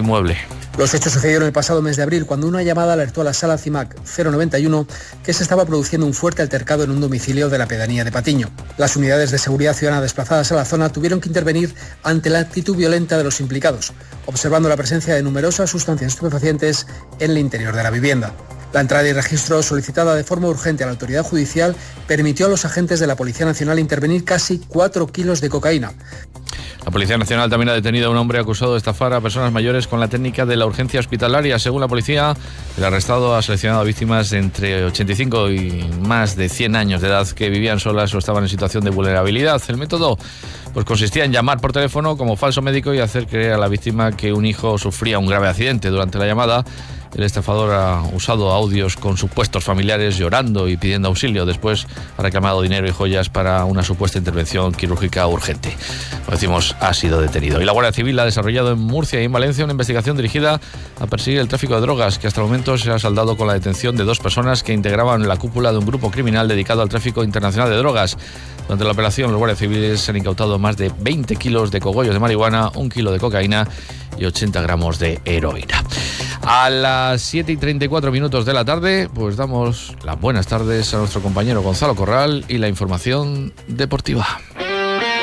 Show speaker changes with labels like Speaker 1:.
Speaker 1: inmueble.
Speaker 2: Los hechos sucedieron el pasado mes de abril, cuando una llamada alertó a la sala CIMAC 091 que se estaba produciendo un fuerte altercado en un domicilio de la pedanía de Patiño. Las unidades de seguridad ciudadana desplazadas a la zona tuvieron que intervenir ante la actitud violenta de los implicados, observando la presencia de numerosas sustancias estupefacientes en el interior de la vivienda. La entrada y registro solicitada de forma urgente a la autoridad judicial permitió a los agentes de la Policía Nacional intervenir casi 4 kilos de cocaína.
Speaker 1: La Policía Nacional también ha detenido a un hombre acusado de estafar a personas mayores con la técnica de la urgencia hospitalaria. Según la policía, el arrestado ha seleccionado a víctimas entre 85 y más de 100 años de edad que vivían solas o estaban en situación de vulnerabilidad. El método consistía en llamar por teléfono como falso médico y hacer creer a la víctima que un hijo sufría un grave accidente. Durante la llamada, el estafador ha usado audios con supuestos familiares llorando y pidiendo auxilio. Después ha reclamado dinero y joyas para una supuesta intervención quirúrgica urgente. Como decimos, ha sido detenido. Y la Guardia Civil ha desarrollado en Murcia y en Valencia una investigación dirigida a perseguir el tráfico de drogas, que hasta el momento se ha saldado con la detención de 2 personas que integraban la cúpula de un grupo criminal dedicado al tráfico internacional de drogas. Durante la operación, los guardias civiles han incautado más de 20 kilos de cogollos de marihuana, 1 kilo de cocaína y 80 gramos de heroína. A las 7:34 de la tarde, pues damos las buenas tardes a nuestro compañero Gonzalo Corral y la información deportiva.